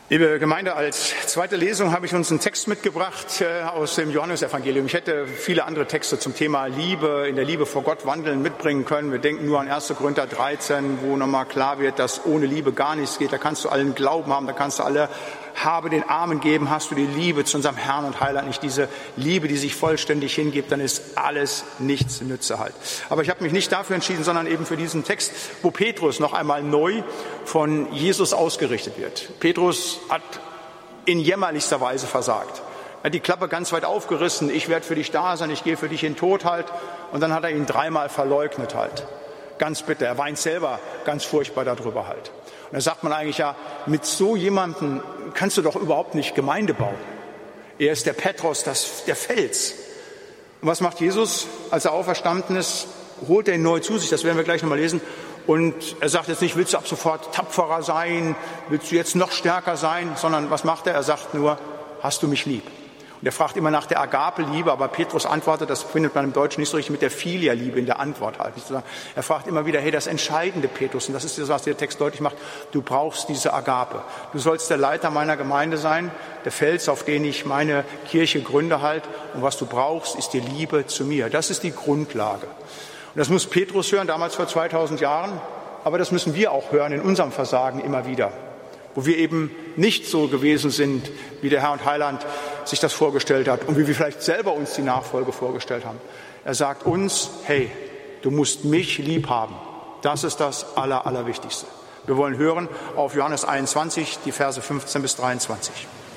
Liebe Gemeinde, als zweite Lesung habe ich uns einen Text mitgebracht aus dem Johannesevangelium. Ich hätte viele andere Texte zum Thema Liebe, in der Liebe vor Gott wandeln mitbringen können. Wir denken nur an 1. Korinther 13, wo nochmal klar wird, dass ohne Liebe gar nichts geht. Da kannst du allen Glauben haben, da kannst du alle Habe den Armen geben. Hast du die Liebe zu unserem Herrn und Heiland, nicht diese Liebe, die sich vollständig hingibt, dann ist alles nichts Nütze halt. Aber ich habe mich nicht dafür entschieden, sondern eben für diesen Text, wo Petrus noch einmal neu von Jesus ausgerichtet wird. Petrus hat in jämmerlichster Weise versagt. Er hat die Klappe ganz weit aufgerissen. Ich werde für dich da sein, ich gehe für dich in den Tod halt. Und dann hat er ihn dreimal verleugnet halt. Ganz bitter. Er weint selber ganz furchtbar darüber halt. Und da sagt man eigentlich ja, mit so jemandem kannst du doch überhaupt nicht Gemeinde bauen. Er ist der Petros, der Fels. Und was macht Jesus, als er auferstanden ist? Holt er ihn neu zu sich, das werden wir gleich nochmal lesen. Und er sagt jetzt nicht, willst du ab sofort tapferer sein, willst du jetzt noch stärker sein, sondern was macht er? Er sagt nur, hast du mich lieb? Und er fragt immer nach der Agape-Liebe, aber Petrus antwortet, das findet man im Deutschen nicht so richtig, mit der Philia-Liebe in der Antwort halt. Er fragt immer wieder, hey, das Entscheidende, Petrus, und das ist das, was der Text deutlich macht, du brauchst diese Agape. Du sollst der Leiter meiner Gemeinde sein, der Fels, auf den ich meine Kirche gründe halt. Und was du brauchst, ist die Liebe zu mir. Das ist die Grundlage. Und das muss Petrus hören, damals vor 2000 Jahren, aber das müssen wir auch hören in unserem Versagen immer wieder, wo wir eben nicht so gewesen sind, wie der Herr und Heiland sich das vorgestellt hat und wie wir vielleicht selber uns die Nachfolge vorgestellt haben. Er sagt uns, hey, du musst mich lieb haben. Das ist das Allerwichtigste. Wir wollen hören auf Johannes 21, die Verse 15 bis 23.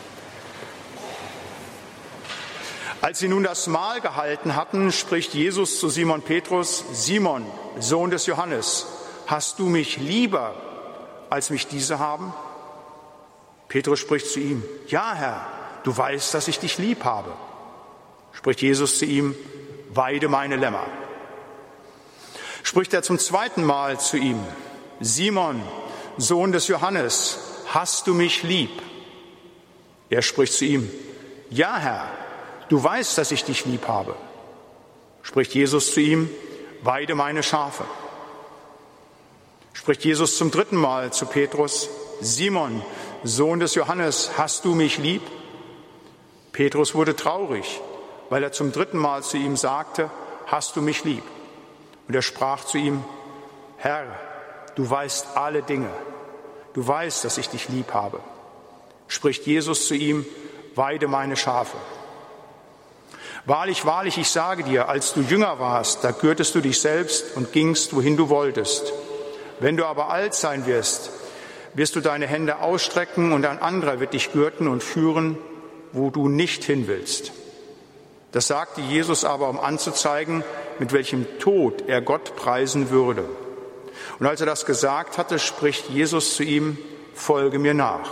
Als sie nun das Mahl gehalten hatten, spricht Jesus zu Simon Petrus: Simon, Sohn des Johannes, hast du mich lieber, als mich diese haben? Petrus spricht zu ihm: Ja, Herr, du weißt, dass ich dich lieb habe. Spricht Jesus zu ihm: Weide meine Lämmer. Spricht er zum zweiten Mal zu ihm: Simon, Sohn des Johannes, hast du mich lieb? Er spricht zu ihm: Ja, Herr, du weißt, dass ich dich lieb habe. Spricht Jesus zu ihm: Weide meine Schafe. Spricht Jesus zum dritten Mal zu Petrus: Simon, Sohn des Johannes, hast du mich lieb? Petrus wurde traurig, weil er zum dritten Mal zu ihm sagte: Hast du mich lieb? Und er sprach zu ihm: Herr, du weißt alle Dinge. Du weißt, dass ich dich lieb habe. Spricht Jesus zu ihm: Weide meine Schafe. Wahrlich, wahrlich, ich sage dir, als du jünger warst, da gürtest du dich selbst und gingst, wohin du wolltest. Wenn du aber alt sein wirst, wirst du deine Hände ausstrecken und ein anderer wird dich gürten und führen, wo du nicht hin willst. Das sagte Jesus aber, um anzuzeigen, mit welchem Tod er Gott preisen würde. Und als er das gesagt hatte, spricht Jesus zu ihm: Folge mir nach.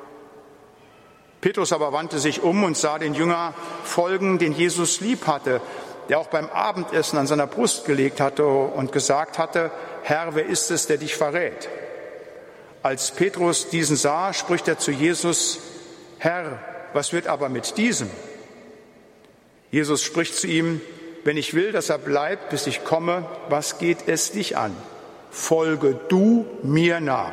Petrus aber wandte sich um und sah den Jünger folgen, den Jesus lieb hatte, der auch beim Abendessen an seiner Brust gelegt hatte und gesagt hatte: Herr, wer ist es, der dich verrät? Als Petrus diesen sah, spricht er zu Jesus: Herr, was wird aber mit diesem? Jesus spricht zu ihm: Wenn ich will, dass er bleibt, bis ich komme, was geht es dich an? Folge du mir nach.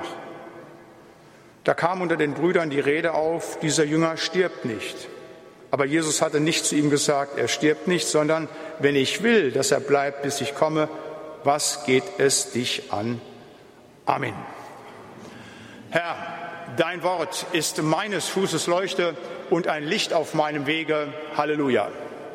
Da kam unter den Brüdern die Rede auf: Dieser Jünger stirbt nicht. Aber Jesus hatte nicht zu ihm gesagt, er stirbt nicht, sondern: Wenn ich will, dass er bleibt, bis ich komme, was geht es dich an? Amen. Herr, dein Wort ist meines Fußes Leuchte und ein Licht auf meinem Wege. Halleluja.